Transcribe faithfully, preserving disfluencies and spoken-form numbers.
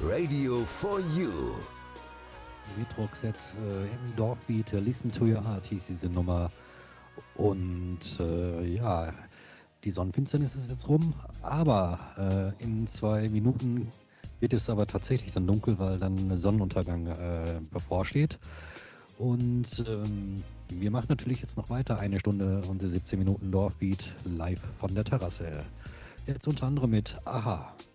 Radio for You. Metroxet äh, im Dorfbeat, Listen to Your Art hieß diese Nummer. Und äh, ja, die Sonnenfinsternis ist jetzt rum, aber äh, in zwei Minuten wird es aber tatsächlich dann dunkel, weil dann Sonnenuntergang äh, bevorsteht. Und ähm, wir machen natürlich jetzt noch weiter, eine Stunde und siebzehn Minuten Dorfbeat live von der Terrasse. Jetzt unter anderem mit Aha.